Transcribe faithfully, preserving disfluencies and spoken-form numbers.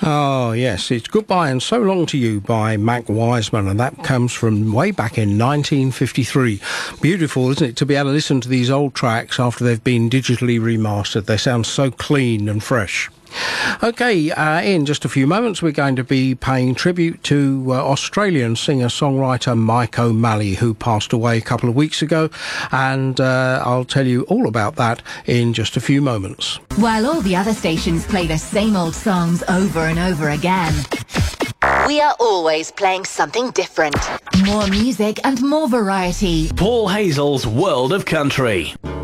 Oh, yes, it's Goodbye and So Long to You by Mac Wiseman, and that comes from way back in nineteen fifty-three. Beautiful, isn't it, to be able to listen to these old tracks after they've been digitally remastered. They sound so clean and fresh. OK, uh, in just a few moments we're going to be paying tribute to uh, Australian singer-songwriter Mike O'Malley, who passed away a couple of weeks ago, and uh, I'll tell you all about that in just a few moments. While all the other stations play the same old songs over and over again, we are always playing something different. More music and more variety. Paul Hazel's World of Country.